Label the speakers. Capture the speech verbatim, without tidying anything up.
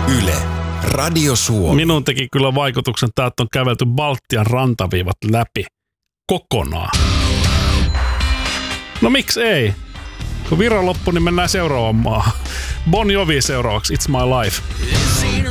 Speaker 1: Yle, Radio Suomi.
Speaker 2: Minun teki kyllä vaikutuksen, että on kävelty Baltian rantaviivat läpi kokonaan. No miksi ei? Kun Viro loppu, niin mennään seuraavaan maahan. Bon Jovi seuraavaksi, It's My Life.